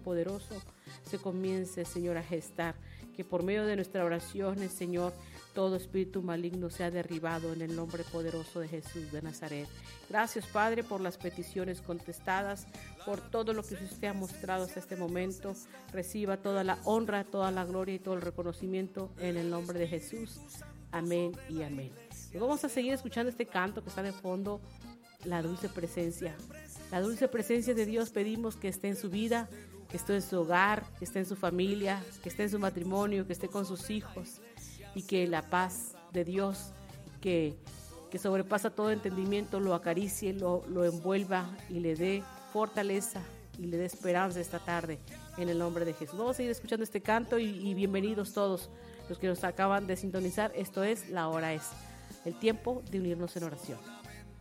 poderoso se comience, Señor, a gestar. Que por medio de nuestras oraciones, Señor, todo espíritu maligno sea derribado en el nombre poderoso de Jesús de Nazaret. Gracias, Padre, por las peticiones contestadas, por todo lo que usted ha mostrado hasta este momento. Reciba toda la honra, toda la gloria y todo el reconocimiento en el nombre de Jesús. Amén y amén. Y vamos a seguir escuchando este canto que está de fondo, la dulce presencia. La dulce presencia de Dios pedimos que esté en su vida, que esté en su hogar, que esté en su familia, que esté en su matrimonio, que esté con sus hijos, y que la paz de Dios, que sobrepasa todo entendimiento, lo acaricie, lo envuelva y le dé fortaleza y le dé esperanza esta tarde en el nombre de Jesús. Vamos a seguir escuchando este canto y bienvenidos todos los que nos acaban de sintonizar. Esto es La Hora Es, el tiempo de unirnos en oración.